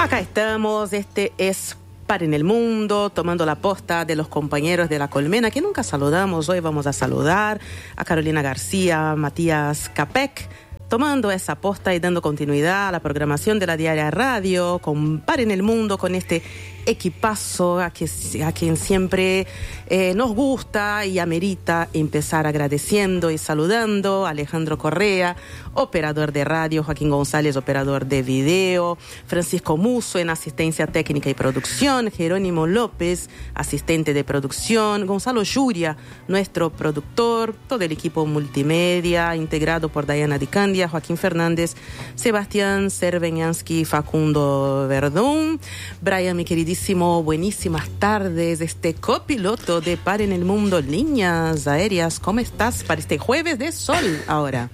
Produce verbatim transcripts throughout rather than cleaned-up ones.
Acá estamos, este es Paren el Mundo, tomando la posta de los compañeros de La Colmena, que nunca saludamos. Hoy vamos a saludar a Carolina García, Matías Capek, tomando esa posta y dando continuidad a la programación de la Diaria Radio, con Paren el Mundo, con este equipazo a, que, a quien siempre eh, nos gusta y amerita empezar agradeciendo y saludando. Alejandro Correa, operador de radio, Joaquín González, operador de video, Francisco Musso en asistencia técnica y producción, Jerónimo López, asistente de producción, Gonzalo Yuria, nuestro productor, todo el equipo multimedia integrado por Diana Di Candia, Joaquín Fernández, Sebastián Cerveñansky, Facundo Verdún, Brian, mi queridísimo, buenísimas tardes, este copiloto de Paren el Mundo, líneas aéreas, ¿cómo estás para este jueves de sol ahora?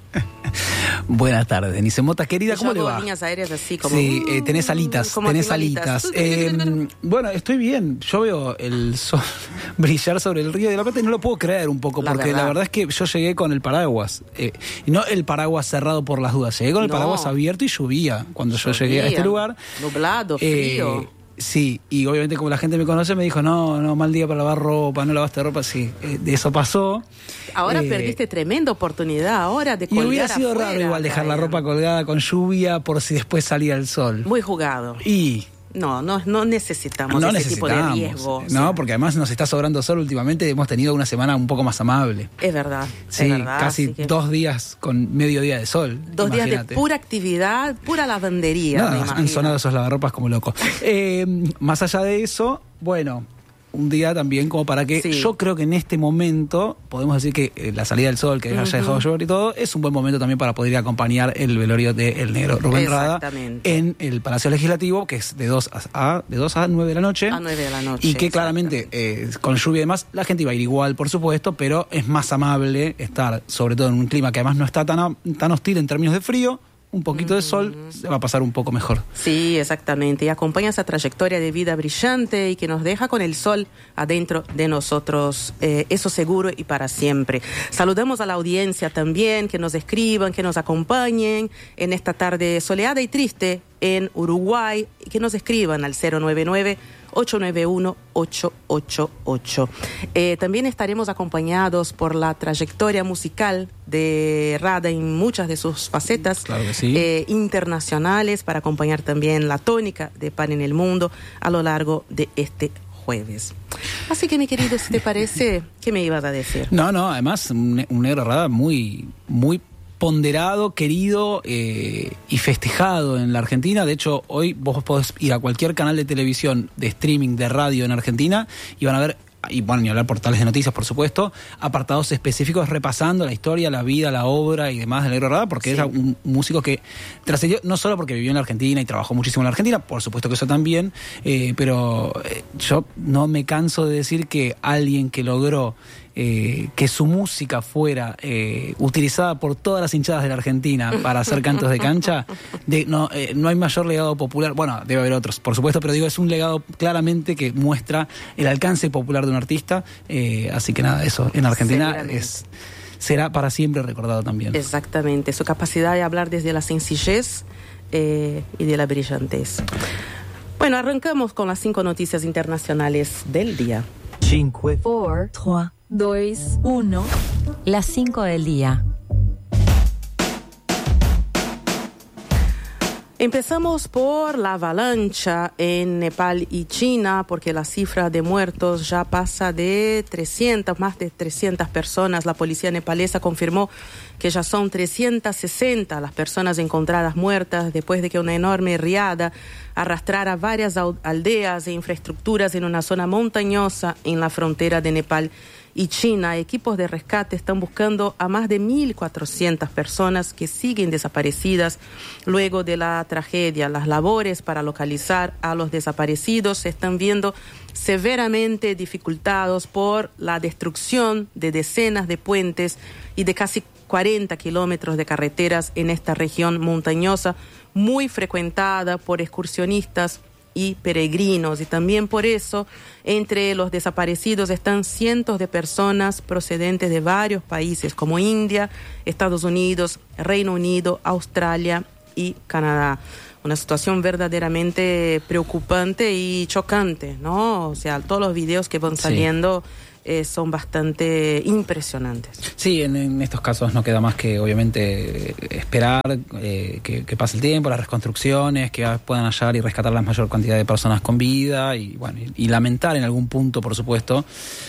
Buenas tardes, Denise Mota, querida, ¿cómo le va? Líneas aéreas así como... Sí, eh, tenés alitas, tenés alitas. alitas. Eh, bueno, estoy bien, yo veo el sol brillar sobre el Río de la Plata y no lo puedo creer un poco, la porque verdad. la verdad es que yo llegué con el paraguas, eh, y no el paraguas cerrado por las dudas, llegué con el no. paraguas abierto y llovía cuando llovía. yo llegué a este lugar. Nublado, frío. Eh, Sí, y obviamente como la gente me conoce me dijo, no, no, mal día para lavar ropa, no lavaste ropa, sí, eh, de eso pasó. Ahora eh, perdiste tremenda oportunidad ahora de colgar. Y hubiera sido afuera, raro igual dejar Brian. la ropa colgada con lluvia por si después salía el sol. Muy jugado. Y... No, no, no necesitamos no ese necesitamos, tipo de riesgo. No, o sea. porque además nos está sobrando sol últimamente, hemos tenido una semana un poco más amable. Es verdad, sí, es verdad. Casi que... dos días con medio día de sol. Dos imagínate. días de pura actividad, pura lavandería. No, me han imagino. sonado esos lavarropas como locos. Eh, más allá de eso, bueno... un día también como para que sí. yo creo que en este momento podemos decir que eh, la salida del sol, que uh-huh. haya dejado llover y todo, es un buen momento también para poder acompañar el velorio del negro Rubén Rada en el Palacio Legislativo, que es de dos a, de dos a nueve de la noche. A nueve de la noche. Y que claramente eh, con lluvia y demás, la gente iba a ir igual, por supuesto, pero es más amable estar, sobre todo en un clima que además no está tan, tan hostil en términos de frío. Un poquito de sol, se va a pasar un poco mejor. Sí, exactamente. Y acompaña esa trayectoria de vida brillante y que nos deja con el sol adentro de nosotros, eh, eso seguro y para siempre. Saludamos a la audiencia también, que nos escriban, que nos acompañen en esta tarde soleada y triste en Uruguay, que nos escriban al cero nueve nueve, ocho nueve uno, ocho ocho ocho. Eh, también estaremos acompañados por la trayectoria musical de Rada en muchas de sus facetas, claro que sí. eh, internacionales, para acompañar también la tónica de Paren el Mundo a lo largo de este jueves. Así que, mi querido, si te parece, ¿qué me ibas a decir? No, no, además un, un negro Rada muy, muy ponderado, querido eh, y festejado en la Argentina. De hecho, hoy vos podés ir a cualquier canal de televisión, de streaming, de radio en Argentina y van a ver, y bueno, ni hablar portales de noticias, por supuesto, apartados específicos repasando la historia, la vida, la obra y demás del negro Rada, porque sí. es un músico que trascendió, no solo porque vivió en la Argentina y trabajó muchísimo en la Argentina, por supuesto que eso también, eh, pero eh, yo no me canso de decir que alguien que logró Eh, que su música fuera eh, utilizada por todas las hinchadas de la Argentina para hacer cantos de cancha, de, no, eh, no hay mayor legado popular, bueno, debe haber otros, por supuesto, pero digo, es un legado claramente que muestra el alcance popular de un artista, eh, así que nada, eso en Argentina es, será para siempre recordado también. Exactamente, su capacidad de hablar desde la sencillez eh, y de la brillantez. Bueno, arrancamos con las cinco noticias internacionales del día. cinco, cuatro, tres, dos, uno. Las cinco del día. Empezamos por la avalancha en Nepal y China, porque la cifra de muertos ya pasa de trescientas, más de trescientas personas. La policía nepalesa confirmó que ya son trescientas sesenta las personas encontradas muertas después de que una enorme riada arrastrara varias aldeas e infraestructuras en una zona montañosa en la frontera de Nepal y China. Equipos de rescate están buscando a más de mil cuatrocientas personas que siguen desaparecidas luego de la tragedia. Las labores para localizar a los desaparecidos se están viendo severamente dificultados por la destrucción de decenas de puentes y de casi cuarenta kilómetros de carreteras en esta región montañosa, muy frecuentada por excursionistas y peregrinos, y también por eso entre los desaparecidos están cientos de personas procedentes de varios países como India, Estados Unidos, Reino Unido, Australia y Canadá. una situación verdaderamente preocupante y chocante, ¿no? O sea, todos los videos que van saliendo sí. eh, son bastante impresionantes. Sí, en, en estos casos no queda más que obviamente esperar eh, que, que pase el tiempo, las reconstrucciones, que puedan hallar y rescatar la mayor cantidad de personas con vida y bueno y, y lamentar en algún punto, por supuesto,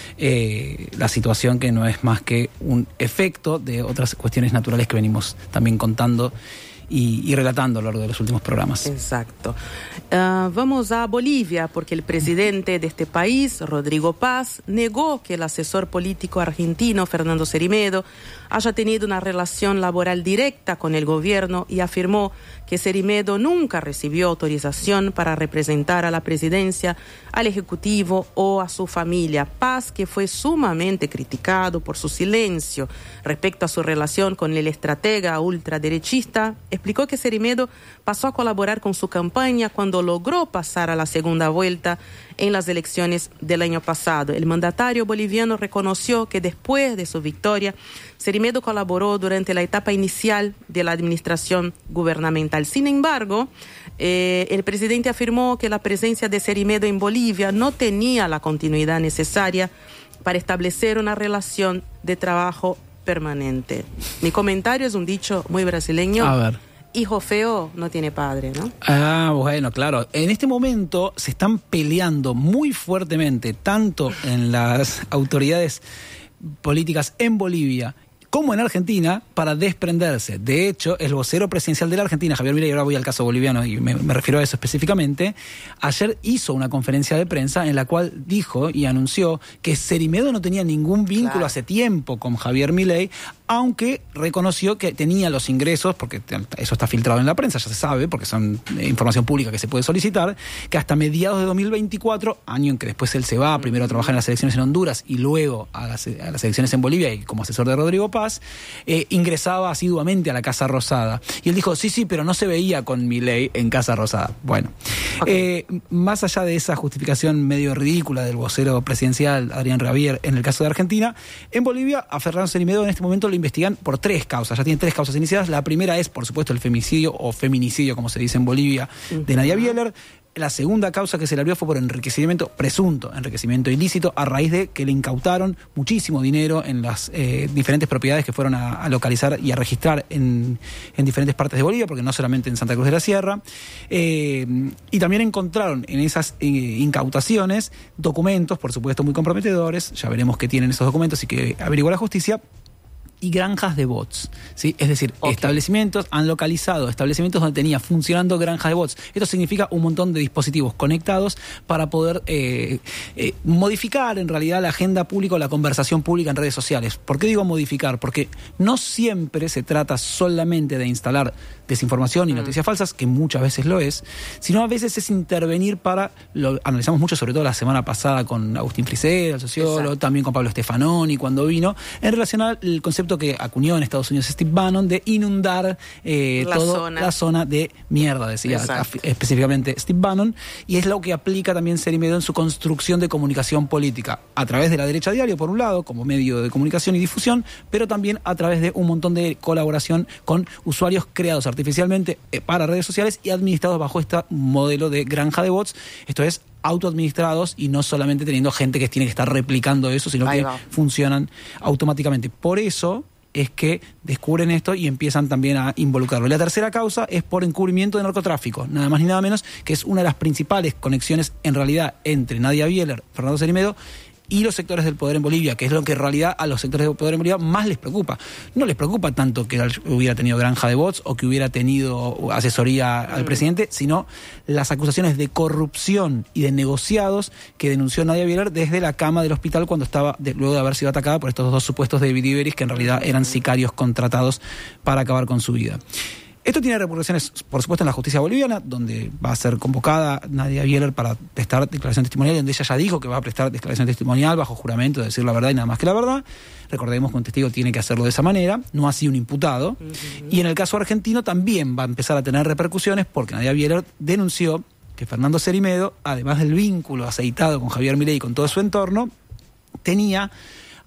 eh, la situación que no es más que un efecto de otras cuestiones naturales que venimos también contando Y, y relatando a lo largo de los últimos programas. Exacto. Uh, vamos a Bolivia, porque el presidente de este país, Rodrigo Paz, negó que el asesor político argentino, Fernando Cerimedo, haya tenido una relación laboral directa con el gobierno y afirmó que Cerimedo nunca recibió autorización para representar a la presidencia, al Ejecutivo o a su familia. Paz, que fue sumamente criticado por su silencio respecto a su relación con el estratega ultraderechista, explicó que Cerimedo pasó a colaborar con su campaña cuando logró pasar a la segunda vuelta en las elecciones del año pasado. El mandatario boliviano reconoció que después de su victoria, Cerimedo colaboró durante la etapa inicial de la administración gubernamental. Sin embargo, eh, el presidente afirmó que la presencia de Cerimedo en Bolivia no tenía la continuidad necesaria para establecer una relación de trabajo permanente. Mi comentario es un dicho muy brasileño. A ver. Hijo feo no tiene padre, ¿no? Ah, bueno, claro. En este momento se están peleando muy fuertemente, tanto en las autoridades políticas en Bolivia como en Argentina, para desprenderse. De hecho, el vocero presidencial de la Argentina, Javier Milei, ahora voy al caso boliviano y me, me refiero a eso específicamente, ayer hizo una conferencia de prensa en la cual dijo y anunció que Cerimedo no tenía ningún vínculo claro. hace tiempo con Javier Milei, aunque reconoció que tenía los ingresos, porque eso está filtrado en la prensa, ya se sabe, porque son información pública que se puede solicitar, que hasta mediados de dos mil veinticuatro, año en que después él se va primero a trabajar en las elecciones en Honduras y luego a las, a las elecciones en Bolivia y como asesor de Rodrigo Paz, eh, ingresaba asiduamente a la Casa Rosada. Y él dijo, sí, sí, pero no se veía con Milei en Casa Rosada. Bueno, okay. eh, más allá de esa justificación medio ridícula del vocero presidencial Adrián Rabier en el caso de Argentina, en Bolivia a Fernando Cerimedo en este momento lo investigan por tres causas, ya tienen tres causas iniciadas. La primera es, por supuesto, el femicidio o feminicidio, como se dice en Bolivia, de Nadia Bieler. La segunda causa que se le abrió fue por enriquecimiento, presunto enriquecimiento ilícito, a raíz de que le incautaron muchísimo dinero en las eh, diferentes propiedades que fueron a, a localizar y a registrar en, en diferentes partes de Bolivia, porque no solamente en Santa Cruz de la Sierra. Eh, y también encontraron en esas eh, incautaciones documentos, por supuesto, muy comprometedores, ya veremos qué tienen esos documentos y que averigua la justicia, y granjas de bots, ¿sí? Es decir, okay. establecimientos, han localizado establecimientos donde tenía funcionando granjas de bots. Esto significa un montón de dispositivos conectados para poder eh, eh, modificar en realidad la agenda pública o la conversación pública en redes sociales. ¿Por qué digo modificar? Porque no siempre se trata solamente de instalar desinformación y noticias falsas, que muchas veces lo es, sino a veces es intervenir para, lo analizamos mucho, sobre todo la semana pasada con Agustín Frisera, el sociólogo, exacto. también con Pablo Stefanoni cuando vino, en relación al concepto que acuñó en Estados Unidos Steve Bannon de inundar eh, la toda zona. la zona de mierda, decía Exacto. específicamente Steve Bannon, y es lo que aplica también Cerimedo en su construcción de comunicación política, a través de La Derecha Diario, por un lado, como medio de comunicación y difusión, pero también a través de un montón de colaboración con usuarios creados artificialmente eh, para redes sociales y administrados bajo este modelo de granja de bots, esto es, autoadministrados y no solamente teniendo gente que tiene que estar replicando eso, sino Ahí que va. funcionan automáticamente. Por eso es que descubren esto y empiezan también a involucrarlo. La tercera causa es por encubrimiento de narcotráfico, nada más ni nada menos, que es una de las principales conexiones en realidad entre Nadia Bieler, Fernando Cerimedo y los sectores del poder en Bolivia, que es lo que en realidad a los sectores del poder en Bolivia más les preocupa. No les preocupa tanto que hubiera tenido granja de bots o que hubiera tenido asesoría al mm. presidente, sino las acusaciones de corrupción y de negociados que denunció Nadia Bieler desde la cama del hospital cuando estaba, de, luego de haber sido atacada por estos dos supuestos David Iberis, que en realidad eran sicarios contratados para acabar con su vida. Esto tiene repercusiones, por supuesto, en la justicia boliviana, donde va a ser convocada Nadia Bieler para prestar declaración testimonial, donde ella ya dijo que va a prestar declaración testimonial bajo juramento de decir la verdad y nada más que la verdad. Recordemos que un testigo tiene que hacerlo de esa manera, no así un imputado. Uh-huh. Y en el caso argentino también va a empezar a tener repercusiones porque Nadia Bieler denunció que Fernando Cerimedo, además del vínculo aceitado con Javier Milei y con todo su entorno, tenía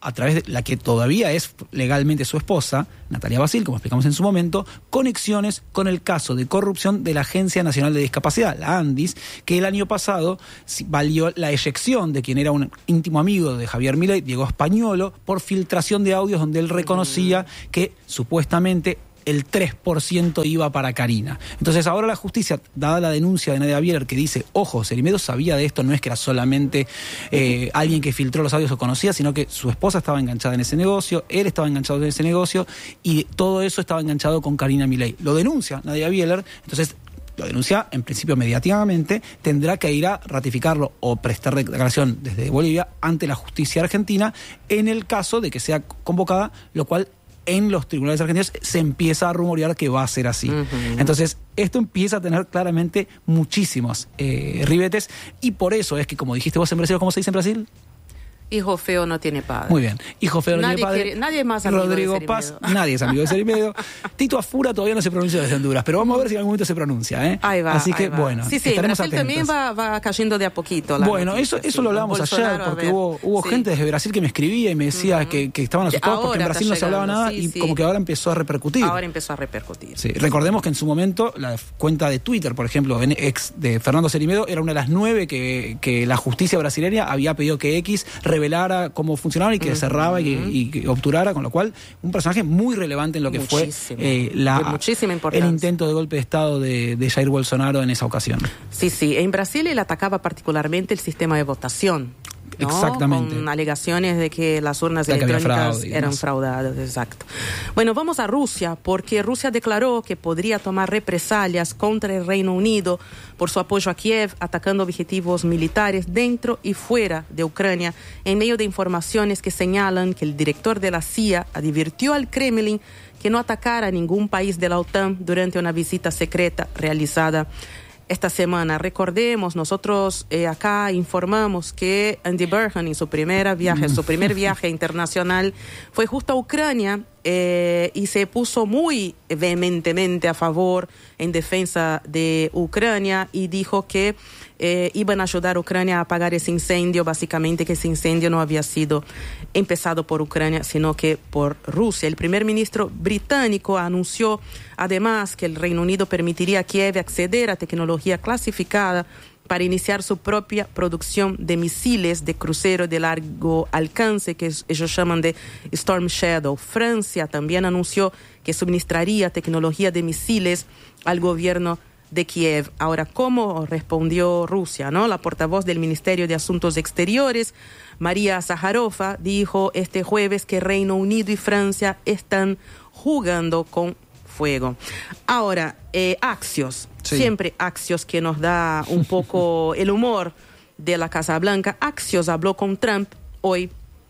a través de la que todavía es legalmente su esposa, Natalia Basil, como explicamos en su momento, conexiones con el caso de corrupción de la Agencia Nacional de Discapacidad, la ANDIS, que el año pasado valió la eyección de quien era un íntimo amigo de Javier Milei, Diego Españolo, por filtración de audios donde él reconocía que supuestamente el tres por ciento iba para Karina. Entonces ahora la justicia, dada la denuncia de Nadia Bieler que dice, ojo, Cerimedo sabía de esto, no es que era solamente eh, alguien que filtró los audios o conocía, sino que su esposa estaba enganchada en ese negocio, él estaba enganchado en ese negocio y todo eso estaba enganchado con Karina Milei. Lo denuncia Nadia Bieler, entonces lo denuncia en principio mediáticamente, tendrá que ir a ratificarlo o prestar declaración desde Bolivia ante la justicia argentina en el caso de que sea convocada, lo cual en los tribunales argentinos se empieza a rumorear que va a ser así. Uh-huh. Entonces, esto empieza a tener claramente muchísimos eh, ribetes y por eso es que, como dijiste vos en Brasil, ¿cómo se dice en Brasil? Hijo feo no tiene padre. Muy bien. Hijo feo no nadie tiene padre. Quiere, nadie es más amigo Rodrigo de Cerimedo. Paz, nadie es amigo de Cerimedo. Tito Afura todavía no se pronuncia desde Honduras, pero vamos a ver si en algún momento se pronuncia, ¿eh? Ahí va. Así ahí que, va. bueno, sí, sí, estaremos Brasil atentos. también va, va cayendo de a poquito. La bueno, noticia, eso, eso sí. lo hablábamos Bolsonaro, ayer, porque a ver. hubo, hubo sí. gente desde Brasil que me escribía y me decía uh-huh. que, que estaban asustados ahora porque en Brasil no se hablaba nada sí, y sí. como que ahora empezó a repercutir. Ahora empezó a repercutir. Sí. Recordemos que en su momento la cuenta de Twitter, por ejemplo, ex de Fernando Cerimedo, era una de las nueve que, que la justicia brasileña había pedido que X revelara cómo funcionaba y que uh-huh. cerraba y que, y que obturara, con lo cual un personaje muy relevante en lo que Muchísimo. fue eh, la, muchísima el intento de golpe de Estado de, de Jair Bolsonaro en esa ocasión. Sí, sí. En Brasil él atacaba particularmente el sistema de votación. ¿no? Exactamente. Con alegaciones de que las urnas de electrónicas fraude, eran fraudadas, exacto. Bueno, vamos a Rusia, porque Rusia declaró que podría tomar represalias contra el Reino Unido por su apoyo a Kiev, atacando objetivos militares dentro y fuera de Ucrania, en medio de informaciones que señalan que el director de la C I A advirtió al Kremlin que no atacara a ningún país de la OTAN durante una visita secreta realizada esta semana. Recordemos, nosotros eh, acá informamos que Andy Burnham en su primera viaje, su primer viaje internacional fue justo a Ucrania eh, y se puso muy vehementemente a favor en defensa de Ucrania y dijo que eh, iban a ayudar a Ucrania a apagar ese incendio, básicamente que ese incendio no había sido empezado por Ucrania, sino que por Rusia. El primer ministro británico anunció además que el Reino Unido permitiría a Kiev acceder a tecnología clasificada para iniciar su propia producción de misiles de crucero de largo alcance, que ellos llaman de Storm Shadow. Francia también anunció que suministraría tecnología de misiles al gobierno de Kiev. Ahora, ¿cómo respondió Rusia? ¿no? La portavoz del Ministerio de Asuntos Exteriores, María Zaharova, dijo este jueves que Reino Unido y Francia están jugando con fuego. Ahora, eh, Axios, sí. siempre Axios que nos da un poco el humor de la Casa Blanca. Axios habló con Trump hoy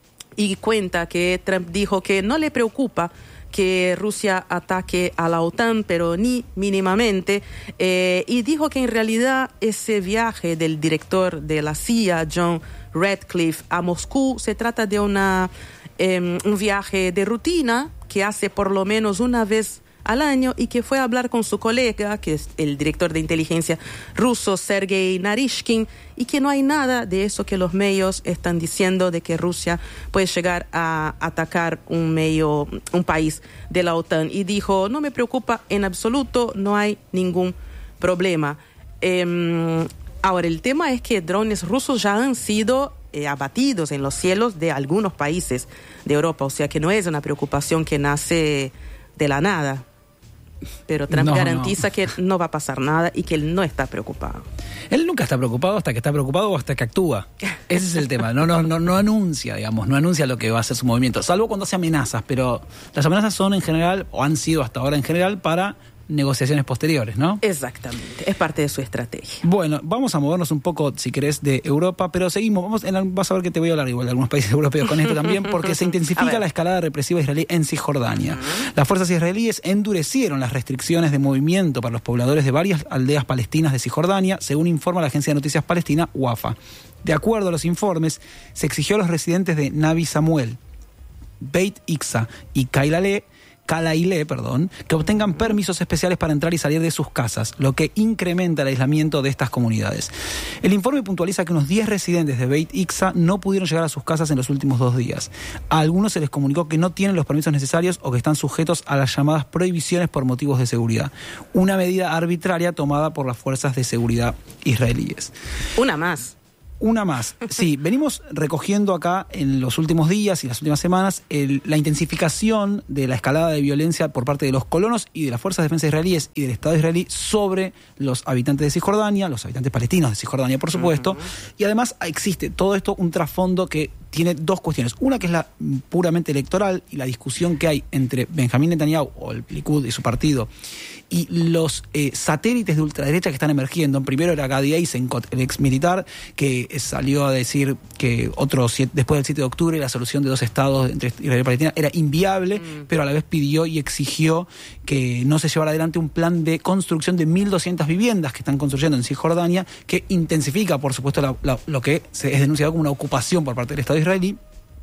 y cuenta que Trump dijo que no le preocupa que Rusia ataque a la OTAN, pero ni mínimamente, eh, y dijo que en realidad ese viaje del director de la C I A, John Ratcliffe, a Moscú, se trata de una, eh, un viaje de rutina que hace por lo menos una vez al año y que fue a hablar con su colega, que es el director de inteligencia ruso, Sergei Narishkin, y que no hay nada de eso que los medios están diciendo de que Rusia puede llegar a atacar un medio, un país de la OTAN. Y dijo, no me preocupa en absoluto, no hay ningún problema. Eh, ahora, el tema es que drones rusos ya han sido eh, abatidos en los cielos de algunos países de Europa, o sea que no es una preocupación que nace de la nada. Pero Trump no, garantiza no. que no va a pasar nada y que él no está preocupado. Él nunca está preocupado hasta que está preocupado o hasta que actúa. Ese es el tema. No, no, no, no anuncia, digamos, no anuncia lo que va a hacer su movimiento, salvo cuando hace amenazas, pero las amenazas son en general, o han sido hasta ahora en general, para negociaciones posteriores, ¿no? Exactamente, es parte de su estrategia. Bueno, vamos a movernos un poco, si querés, de Europa, pero seguimos, vamos en, vas a ver que te voy a hablar igual de algunos países europeos con esto también, porque se intensifica la escalada represiva israelí en Cisjordania. Uh-huh. Las fuerzas israelíes endurecieron las restricciones de movimiento para los pobladores de varias aldeas palestinas de Cisjordania, según informa la agencia de noticias palestina Wafa. De acuerdo a los informes, se exigió a los residentes de Navi Samuel, Beit Iksa y Kailaleh Kalaileh, perdón, que obtengan permisos especiales para entrar y salir de sus casas, lo que incrementa el aislamiento de estas comunidades. El informe puntualiza que unos diez residentes de Beit Iksa no pudieron llegar a sus casas en los últimos dos días. A algunos se les comunicó que no tienen los permisos necesarios o que están sujetos a las llamadas prohibiciones por motivos de seguridad. Una medida arbitraria tomada por las fuerzas de seguridad israelíes. Una más. Una más. Sí, venimos recogiendo acá en los últimos días y las últimas semanas el, la intensificación de la escalada de violencia por parte de los colonos y de las fuerzas de defensa israelíes y del Estado israelí sobre los habitantes de Cisjordania, los habitantes palestinos de Cisjordania, por supuesto. Uh-huh. Y además existe todo esto un trasfondo que tiene dos cuestiones. Una que es la puramente electoral y la discusión que hay entre Benjamín Netanyahu o el Likud y su partido y los eh, satélites de ultraderecha que están emergiendo. Primero era Gadi Eisenkot, el ex militar, que salió a decir que otro, después del siete de octubre la solución de dos estados entre Israel y Palestina era inviable, mm. pero a la vez pidió y exigió que no se llevara adelante un plan de construcción de mil doscientas viviendas que están construyendo en Cisjordania, que intensifica, por supuesto, la, la, lo que se es denunciado como una ocupación por parte del Estado israelí.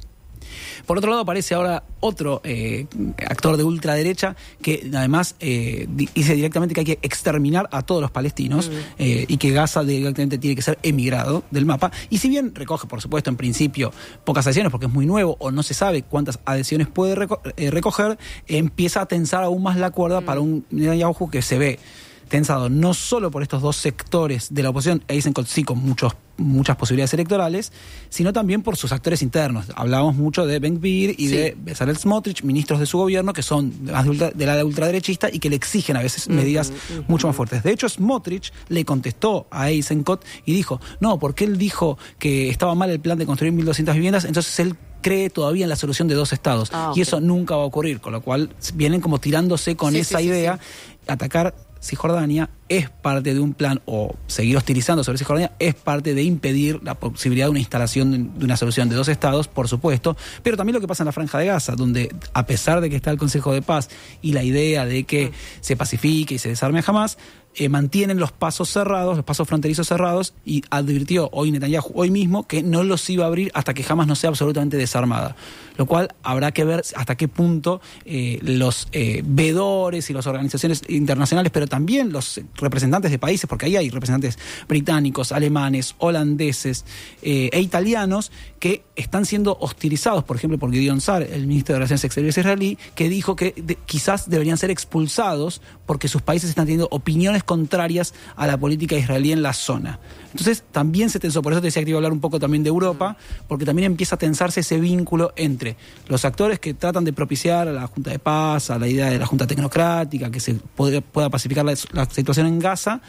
Por otro lado, aparece ahora otro eh, actor de ultraderecha que además eh, dice directamente que hay que exterminar a todos los palestinos mm. eh, y que Gaza directamente tiene que ser emigrado del mapa. Y si bien recoge, por supuesto, en principio pocas adhesiones porque es muy nuevo o no se sabe cuántas adhesiones puede reco- eh, recoger, eh, empieza a tensar aún más la cuerda mm. para un Netanyahu que se ve tensado no solo por estos dos sectores de la oposición, Eisenkot sí con muchos, muchas posibilidades electorales, sino también por sus actores internos. Hablábamos mucho de Ben Gvir y sí. de Bezalel Smotrich, ministros de su gobierno, que son más de, ultra, de la ultraderechista y que le exigen a veces uh-huh, medidas uh-huh. mucho más fuertes. De hecho, Smotrich le contestó a Eisenkot y dijo, no, porque él dijo que estaba mal el plan de construir mil doscientas viviendas, entonces él cree todavía en la solución de dos estados. Ah, okay. Y eso nunca va a ocurrir, con lo cual vienen como tirándose con sí, esa sí, idea, sí, sí. atacar Cisjordania es parte de un plan, o seguir hostilizando sobre Cisjordania es parte de impedir la posibilidad de una instalación de una solución de dos estados, por supuesto, pero también lo que pasa en la Franja de Gaza, donde a pesar de que está el Consejo de Paz y la idea de que mm. se pacifique y se desarme Hamás, eh, mantienen los pasos cerrados, los pasos fronterizos cerrados, y advirtió hoy Netanyahu, hoy mismo, que no los iba a abrir hasta que Hamás no sea absolutamente desarmada, lo cual habrá que ver hasta qué punto eh, los eh, veedores y las organizaciones internacionales, pero también los representantes de países, porque ahí hay representantes británicos, alemanes, holandeses eh, e italianos que están siendo hostilizados, por ejemplo, por Gideon Sa'ar, el ministro de Relaciones Exteriores israelí, que dijo que de, quizás deberían ser expulsados porque sus países están teniendo opiniones contrarias a la política israelí en la zona. Entonces también se tensó, por eso te decía que iba a hablar un poco también de Europa, porque también empieza a tensarse ese vínculo entre los actores que tratan de propiciar a la Junta de Paz, a la idea de la Junta Tecnocrática, que se puede, pueda pacificar la, la situación en Gaza,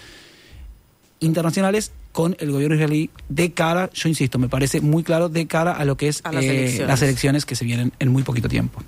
internacionales, con el gobierno israelí de cara, yo insisto, me parece muy claro, de cara a lo que es las, eh, elecciones. las elecciones que se vienen en muy poquito tiempo.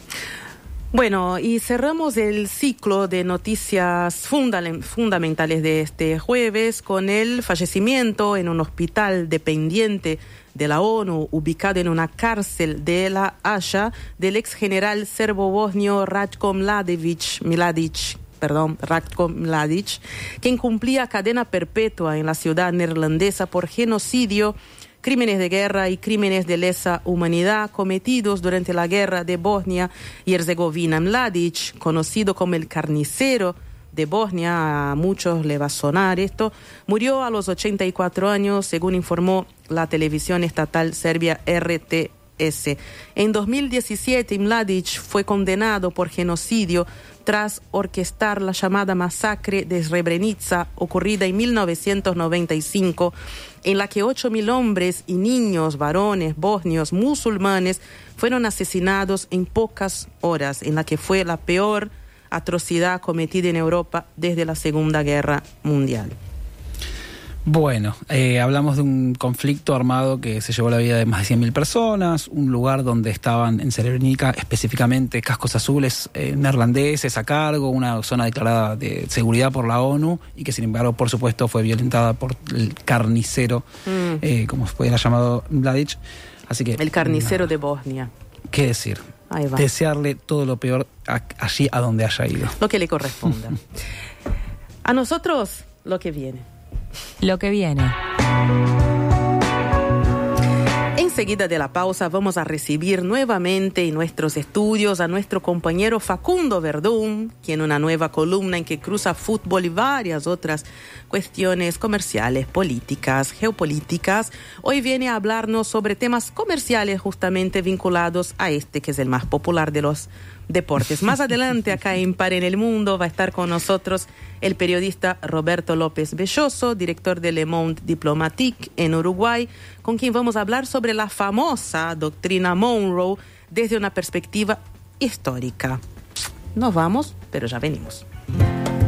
Bueno, y cerramos el ciclo de noticias funda- fundamentales de este jueves con el fallecimiento en un hospital dependiente de la ONU, ubicado en una cárcel de La Haya, del ex general serbo-bosnio Ratko Mladić, Mladić, perdón, Ratko Mladić, quien cumplía cadena perpetua en la ciudad neerlandesa por genocidio, crímenes de guerra y crímenes de lesa humanidad cometidos durante la guerra de Bosnia y Herzegovina. Mladić, conocido como el carnicero de Bosnia, a muchos le va a sonar esto, murió a los ochenta y cuatro años, según informó la televisión estatal serbia R T S. En dos mil diecisiete, Mladić fue condenado por genocidio tras orquestar la llamada masacre de Srebrenica, ocurrida en mil novecientos noventa y cinco, en la que ocho mil hombres y niños, varones, bosnios, musulmanes, fueron asesinados en pocas horas, en la que fue la peor atrocidad cometida en Europa desde la Segunda Guerra Mundial. Bueno, eh, hablamos de un conflicto armado que se llevó la vida de más de cien mil personas, un lugar donde estaban en Srebrenica específicamente cascos azules eh, neerlandeses a cargo, una zona declarada de seguridad por la ONU y que sin embargo, por supuesto, fue violentada por el carnicero, mm. eh, como se pudiera llamado Mladić. Así que el carnicero nada. de Bosnia. ¿Qué decir? Ahí va. Desearle todo lo peor a, allí a donde haya ido. Lo que le corresponda. A nosotros, lo que viene. Lo que viene. En Enseguida de la pausa vamos a recibir nuevamente en nuestros estudios a nuestro compañero Facundo Verdún, quien una nueva columna en que cruza fútbol y varias otras cuestiones comerciales, políticas, geopolíticas. Hoy viene a hablarnos sobre temas comerciales justamente vinculados a este que es el más popular de los deportes. Más adelante, acá en Par en el Mundo, va a estar con nosotros el periodista Roberto López Belloso, director de Le Monde Diplomatique en Uruguay, con quien vamos a hablar sobre la famosa doctrina Monroe desde una perspectiva histórica. Nos vamos, pero ya venimos.